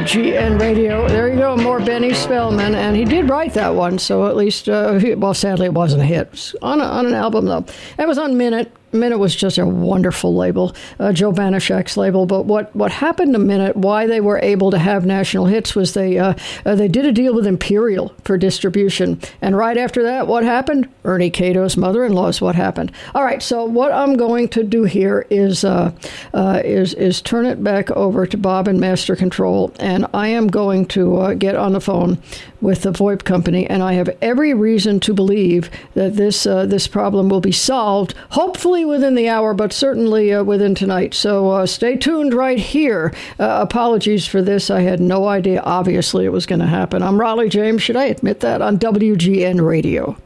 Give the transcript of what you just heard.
WGN Radio. There you go, more Benny Spellman, and he did write that one, so at least, well, sadly it wasn't a hit. It was on an album, though. It was on Minute. Minute was just a wonderful label, Joe Banashak's label. But what happened to Minute, why they were able to have national hits, was they did a deal with Imperial for distribution. And right after that, what happened? Ernie Cato's mother-in-law is what happened. All right, so what I'm going to do here is turn it back over to Bob in Master Control, and I am going to get on the phone with the VoIP company, and I have every reason to believe that this problem will be solved, hopefully within the hour, but certainly within tonight. So stay tuned right here. Apologies for this. I had no idea, obviously, it was going to happen. I'm Raleigh James. Should I admit that? On WGN Radio.